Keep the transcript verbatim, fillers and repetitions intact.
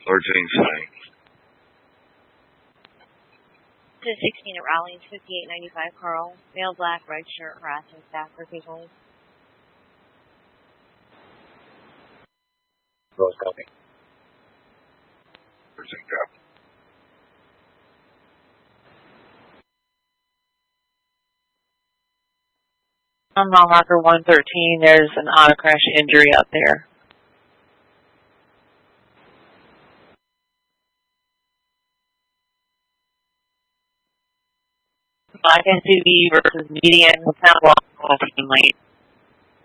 Lord James High. To sixteen at Rawlings, fifty-eight ninety-five, Carl. Male black, red shirt, harassing staff for people. Rose copy. Present copy. On mile marker one thirteen, there's an auto crash injury out there. Black S U V versus median, town walk, team lane.